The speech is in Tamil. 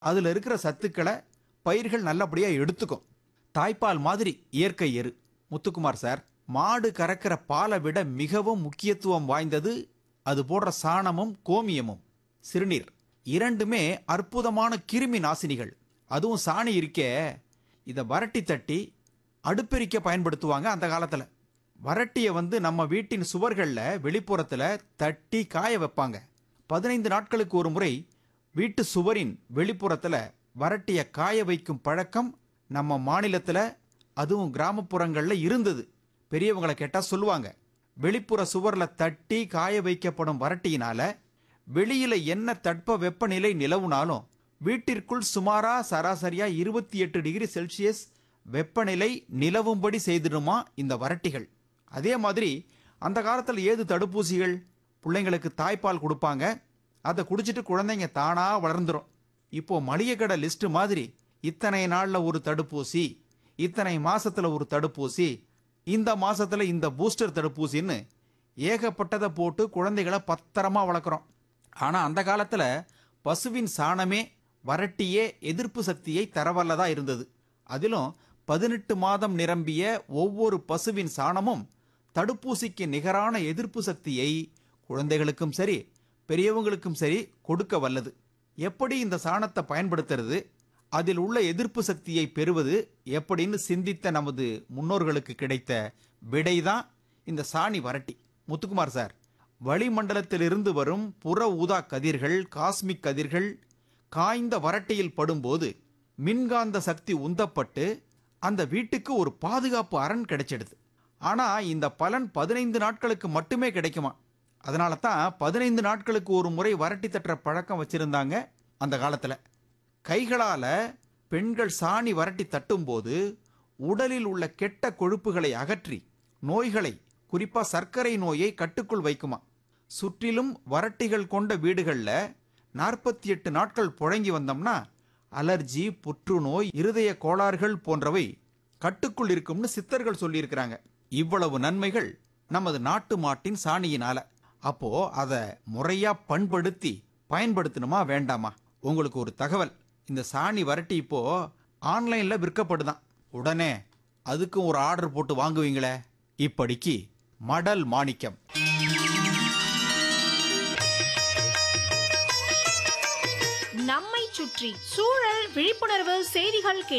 அதில் இருக்கிற சத்துக்களை பயிர்கள் நல்லபடியாக எடுத்துக்கும். தாய்ப்பால் மாதிரி இயற்கை எரு. முத்துக்குமார் சார், மாடு கறக்கிற பாலை விட மிகவும் முக்கியத்துவம் வாய்ந்தது அது போடுற சாணமும் கோமியமும். சிறுநீர் இரண்டுமே அற்புதமான கிருமி நாசினிகள். அதுவும் சாணி இருக்கே, இதை வரட்டி தட்டி அடுப்பெரிக்க பயன்படுத்துவாங்க அந்த காலத்தில். வரட்டியை நம்ம வீட்டின் சுவர்களில் வெளிப்புறத்தில் தட்டி காய வைப்பாங்க. 15 நாட்களுக்கு ஒரு முறை வீட்டு சுவரின் வெளிப்புறத்தில் வரட்டியை காய வைக்கும் பழக்கம் நம்ம மாநிலத்தில், அதுவும் கிராமப்புறங்களில் இருந்தது. பெரியவங்களை கேட்டால் சொல்லுவாங்க, வெளிப்புற சுவரில் தட்டி காய வைக்கப்படும் வரட்டியினால வெளியில என்ன தட்ப வெப்பநிலை நிலவுனாலும் வீட்டிற்குள் சுமாரா சராசரியா 28 டிகிரி செல்சியஸ் வெப்பநிலை நிலவும்படி செய்திடுமா இந்த வரட்டிகள். அதே மாதிரி அந்த காலத்தில் ஏது தடுப்பூசிகள்? பிள்ளைங்களுக்கு தாய்ப்பால் கொடுப்பாங்க, அதை குடிச்சிட்டு குழந்தைங்க தானா வளர்ந்துரும். இப்போ மளிகை கடை லிஸ்ட் மாதிரி இத்தனை நாள்ல ஒரு தடுப்பூசி, இத்தனை மாசத்துல ஒரு தடுப்பூசி, இந்த மாசத்துல இந்த பூஸ்டர் தடுப்பூசின்னு ஏகப்பட்டதை போட்டு குழந்தைகளை பத்திரமா வளர்க்குறோம். ஆனா அந்த காலத்துல பசுவின் சாணமே வரட்டியே எதிர்ப்பு சக்தியை தரவல்லதா இருந்தது. அதிலும் 18 மாதம் நிரம்பிய ஒவ்வொரு பசுவின் சாணமும் தடுப்பூசிக்கு நிகரான எதிர்ப்பு சக்தியை குழந்தைகளுக்கும் சரி பெரியவங்களுக்கும் சரி கொடுக்க வல்லது. எப்படி இந்த சாணத்தை பயன்படுத்துறது, அதில் உள்ள எதிர்ப்பு சக்தியை பெறுவது எப்படின்னு சிந்தித்த நமது முன்னோர்களுக்கு கிடைத்த விடைதான் இந்த சாணி வரட்டி. முத்துக்குமார் சார், வளிமண்டலத்திலிருந்து வரும் புற ஊதா கதிர்கள், காஸ்மிக் கதிர்கள் காய்ந்த வரட்டியில் படும்போது மின்காந்த சக்தி உந்தப்பட்டு அந்த வீட்டுக்கு ஒரு பாதுகாப்பு அரண் கிடைச்சிடுது. ஆனா இந்த பலன் 15 நாட்களுக்கு மட்டுமே கிடைக்குமா. அதனால தான் 15 நாட்களுக்கு ஒரு முறை வரட்டி தட்டுற பழக்கம் வச்சிருந்தாங்க அந்த காலத்துல. கைகளால பெண்கள் சாணி வரட்டி தட்டும்போது உடலில் உள்ள கெட்ட கொழுப்புகளை அகற்றி நோய்களை, குறிப்பா சர்க்கரை நோயை கட்டுக்குள் வைக்குமா. சுற்றிலும் வரட்டிகள் கொண்ட வீடுகளில் 48 நாட்கள் புழங்கி வந்தோம்னா அலர்ஜி, புற்றுநோய், இருதய கோளாறுகள் போன்றவை கட்டுக்குள் இருக்கும்னு சித்தர்கள் சொல்லியிருக்கிறாங்க. இவ்வளவு நன்மைகள் நமது நாட்டு மாட்டின் சாணியினால. அப்போ அதை முறையா பண்படுத்தி பயன்படுத்தணுமா வேண்டாமா? உங்களுக்கு ஒரு தகவல், இந்த சாணி வரட்டி இப்போ ஆன்லைன்ல விற்கப்படுதான். உடனே அதுக்கும் ஒரு ஆர்டர் போட்டு வாங்குவீங்களே. இப்படிக்கு மடல் மாணிக்கம். நம்மை சுற்றி சூழல் விழிப்புணர்வு செய்திகள்